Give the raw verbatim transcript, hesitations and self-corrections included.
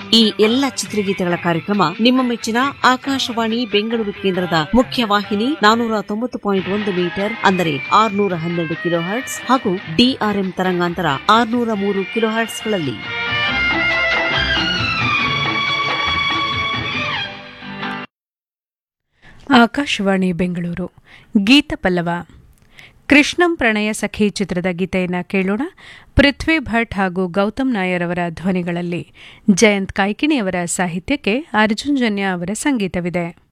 ಈ ಎಲ್ಲ ಚಿತ್ರಗೀತೆಗಳ ಕಾರ್ಯಕ್ರಮ ನಿಮ್ಮ ಮೆಚ್ಚಿನ ಆಕಾಶವಾಣಿ ಬೆಂಗಳೂರು ಕೇಂದ್ರದ ಮುಖ್ಯ ವಾಹಿನಿ ನಾನೂರ ತೊಂಬತ್ತು ಪಾಯಿಂಟ್ ಒಂದು ಮೀಟರ್ ಅಂದರೆ ಆರುನೂರ ಹನ್ನೆರಡು ಕಿಲೋ ಹರ್ಟ್ಸ್ ಹಾಗೂ ಡಿಆರ್ಎಂ ತರಂಗಾಂತರ ಆರುನೂರ ಮೂರು ಕಿಲೋ ಹರ್ಟ್ಸ್ಗಳಲ್ಲಿ. ಆಕಾಶವಾಣಿ ಬೆಂಗಳೂರು ಗೀತ ಪಲ್ಲವ. ಕೃಷ್ಣಂ ಪ್ರಣಯ ಸಖಿ ಚಿತ್ರದ ಗೀತೆಯನ್ನು ಕೇಳೋಣ. ಪೃಥ್ವಿ ಭಟ್ ಹಾಗೂ ಗೌತಮ್ ನಾಯರ್ ಅವರ ಧ್ವನಿಗಳಲ್ಲಿ, ಜಯಂತ್ ಕಾಯ್ಕಿಣಿಯವರ ಸಾಹಿತ್ಯಕ್ಕೆ ಅರ್ಜುನ್ ಜನ್ಯ ಅವರ ಸಂಗೀತವಿದೆ.